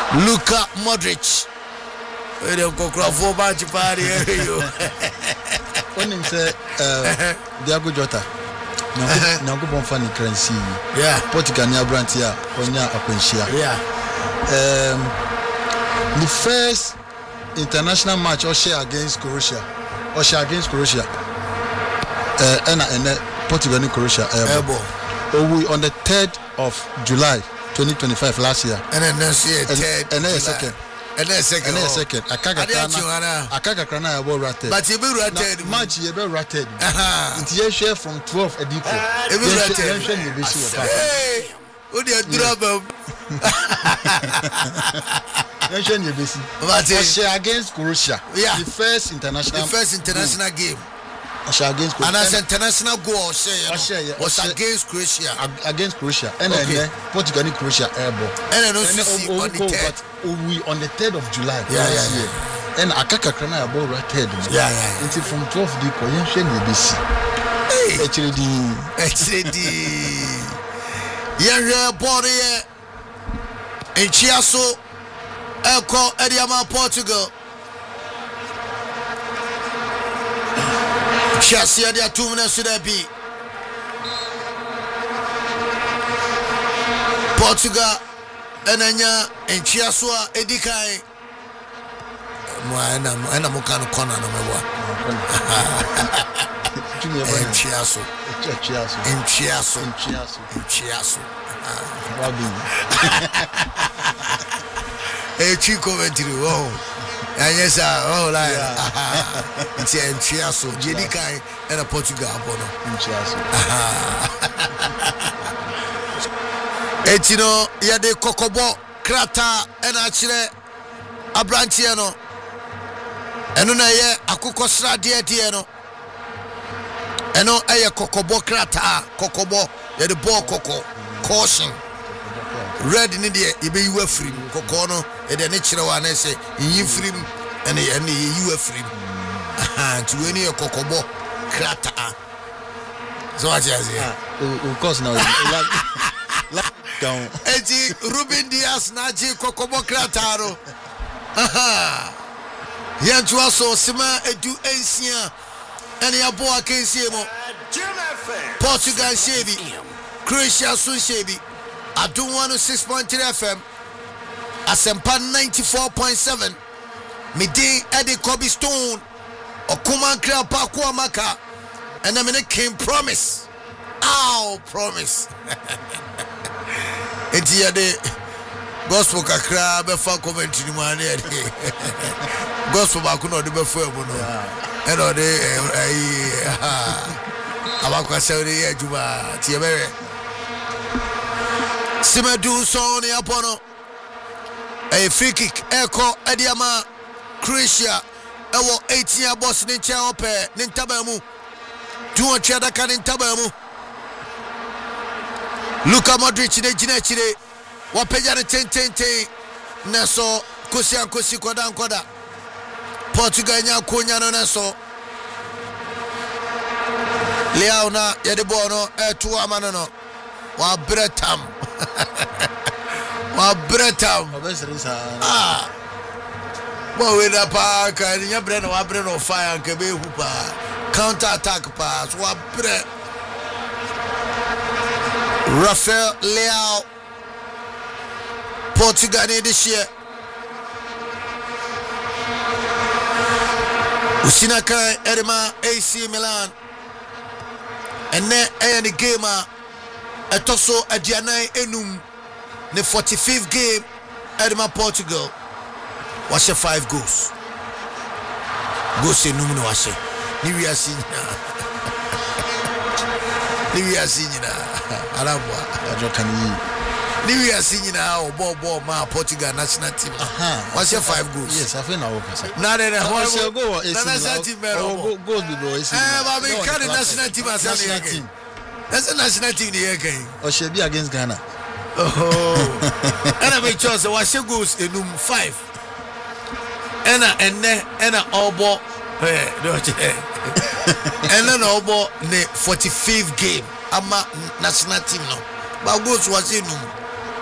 Luka Modric. We kokra for match party yo. When him say Diego Jota. Na go bon fan currency. Yeah. Portugal nya brand here onya akwanhia. Yeah. The first international match or share against Croatia. And Portugal and Croatia we on the 3rd of July 2025 last year. And then next year second. Akaga krana ya bo rated. But you be rated. Match you be rated. It you share from 12 ediko. You be rated. Hey, who dey drop? Mention you basi. Russia against Croatia. Yeah. The first international game. Russia against Croatia. And as international goal was against Croatia. Against Croatia. And then Portugal and Croatia airball. And then on the 3rd. We on the 3rd of July. Yeah. And Akaka krana ya bo rated. Yeah. It's from 12 diko yenhwe you basi. HD. Yeah, body in Chiasso. Eko Ediama Portugal. Chelsea are 2 minutes to the be. Portugal Enanya and Chiasua Edikai. Moana Mokano Kona no more. Chiasso. A chico commentary. And yes, it's a Chiasso, Jedikai, and a Portugal. Etino, Yade Kokobo, Krata, and Achille Abrantiano. And on a year, Akukosra Dietiano. And on a Kokobo Krata, Kokobo, the ball Coco, caution. Red in India, you be you free, Cocono, and the natural one, I say, you free, and you free. To any Kokobo, Krata. So I say, of course, now, down. Eti Ruben Diaz, Naji, Kokobo Krataro. Yantuaso, Sima, Edu Asia, and Yaboa Kensimo, Portugal Shebi, Croatia Sun Shebi. I do 106.3 FM, Asempa 94.7, Midi Eddie Kobe Stone, Okuman Krapa Kuamaka, and I'm in a King Promise. Ow, promise. It's here the gospel kakra befa comment ni mane gospel ba kuno de befa mu no e no de abakwa sawri ejuma tie bere Simadu so ne apono a free kick eko ediama Croatia ewo 18 boss ni nche ope ni ntabamu duo cheda kan ntabamu Luka Modric ne gina chire wapeja ne tentente neso kosi koda Portugal nya konya no neso Leao na yede ball no etu amano no wa bretam wa we da pa ka nya bre no wa bre no fire nke be hu pa counter attack pass wa bre Rafael Leao Portugal this year Usinaka Edema AC Milan and then the game etoso adianai enum the 45th game Edema Portugal was 5 goals enum no was ni we are seeing Arabwa Ajokani ni we are seeing now ball ma Portugal national team was 5 goals. Yes, I think now na what's your goal is national team goal bro is but we can national team as national team. That's a national team the again. Or should be against Ghana. And I make choice was goals enum 5. And all ball and then obo the 45th game ama national team no but goals was enum